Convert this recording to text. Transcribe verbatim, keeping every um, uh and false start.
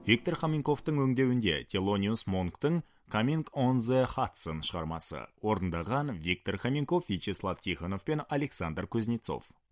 Виктор Хоменковтың өңдеуінде Thelonious Monktың Coming on the Hudson шығармасы. Орындаған Виктор Хоменков, Вячеслав Тихонов пен Александр Кузнецов.